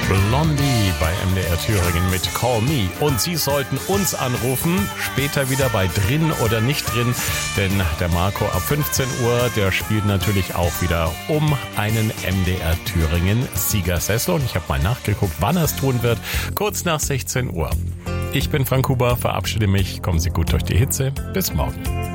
Blondie bei MDR Thüringen mit Call Me. Und Sie sollten uns anrufen, später wieder bei Drin oder nicht drin, denn der Marco ab 15 Uhr, der spielt natürlich auch wieder um einen MDR Thüringen Siegersessel. Und ich habe mal nachgeguckt, wann er es tun wird, kurz nach 16 Uhr. Ich bin Frank Huber, verabschiede mich, kommen Sie gut durch die Hitze, bis morgen.